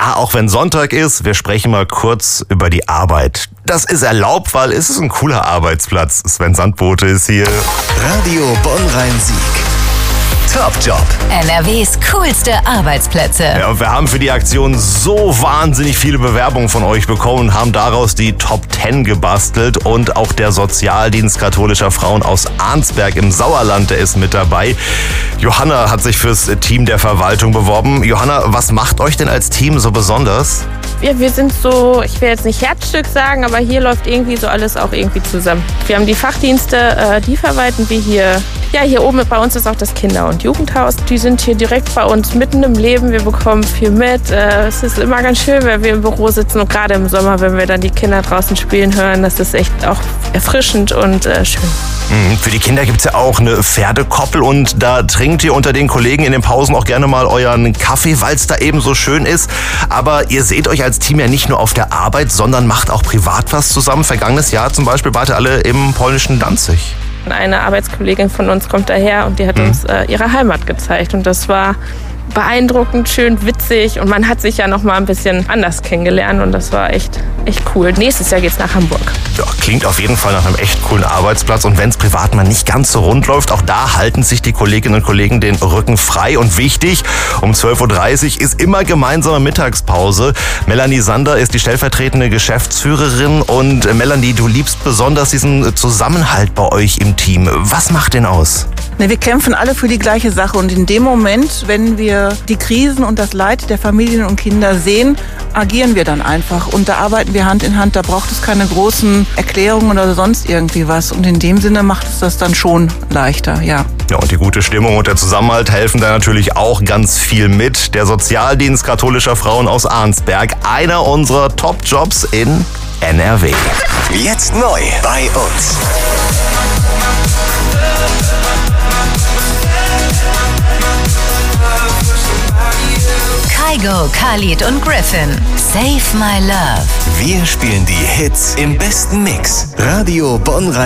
Ja, auch wenn Sonntag ist, wir sprechen mal kurz über die Arbeit. Das ist erlaubt, weil es ist ein cooler Arbeitsplatz. Sven Sandbote ist hier. Radio Bonn-Rhein-Sieg. Top Job. NRWs coolste Arbeitsplätze. Ja, und wir haben für die Aktion so wahnsinnig viele Bewerbungen von euch bekommen und haben daraus die Top 10 gebastelt. Und auch der Sozialdienst katholischer Frauen aus Arnsberg im Sauerland, der ist mit dabei. Johanna hat sich fürs Team der Verwaltung beworben. Johanna, was macht euch denn als Team so besonders? Ja, wir sind so, ich will jetzt nicht Herzstück sagen, aber hier läuft irgendwie so alles auch irgendwie zusammen. Wir haben die Fachdienste, die verwalten wir hier. Ja, hier oben bei uns ist auch das Kinder- und Jugendhaus. Die sind hier direkt bei uns mitten im Leben. Wir bekommen viel mit. Es ist immer ganz schön, wenn wir im Büro sitzen und gerade im Sommer, wenn wir dann die Kinder draußen spielen hören. Das ist echt auch erfrischend und schön. Für die Kinder gibt's ja auch eine Pferdekoppel und da trinkt ihr unter den Kollegen in den Pausen auch gerne mal euren Kaffee, weil es da eben so schön ist. Aber ihr seht euch als Team ja nicht nur auf der Arbeit, sondern macht auch privat was zusammen. Vergangenes Jahr zum Beispiel wart ihr alle im polnischen Danzig. Eine Arbeitskollegin von uns kommt daher und die hat uns ihre Heimat gezeigt und das war beeindruckend, schön, witzig und man hat sich ja noch mal ein bisschen anders kennengelernt und das war echt cool. Nächstes Jahr geht's nach Hamburg. Ja, klingt auf jeden Fall nach einem echt coolen Arbeitsplatz und wenn es privat mal nicht ganz so rund läuft, auch da halten sich die Kolleginnen und Kollegen den Rücken frei und wichtig, um 12.30 Uhr ist immer gemeinsame Mittagspause. Melanie Sander ist die stellvertretende Geschäftsführerin und Melanie, du liebst besonders diesen Zusammenhalt bei euch im Team. Was macht den aus? Wir kämpfen alle für die gleiche Sache und in dem Moment, wenn wir die Krisen und das Leid der Familien und Kinder sehen, agieren wir dann einfach und da arbeiten wir Hand in Hand. Da braucht es keine großen Erklärungen oder sonst irgendwie was und in dem Sinne macht es das dann schon leichter, ja. Ja, und die gute Stimmung und der Zusammenhalt helfen da natürlich auch ganz viel mit. Der Sozialdienst katholischer Frauen aus Arnsberg, einer unserer Top-Jobs in NRW. Jetzt neu bei uns. Kygo, Khalid und Griffin. Save My Love. Wir spielen die Hits im besten Mix. Radio Bonn-Rhein-Sieg.